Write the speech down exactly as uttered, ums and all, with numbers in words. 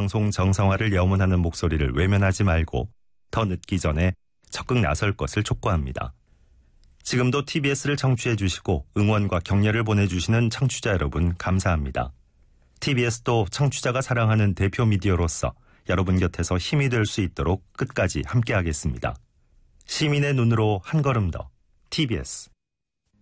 방송 정상화를 염원하는 목소리를 외면하지 말고 더 늦기 전에 적극 나설 것을 촉구합니다. 지금도 티비에스를 청취해 주시고 응원과 격려를 보내주시는 청취자 여러분 감사합니다. 티비에스도 청취자가 사랑하는 대표 미디어로서 여러분 곁에서 힘이 될 수 있도록 끝까지 함께하겠습니다. 시민의 눈으로 한 걸음 더 티비에스.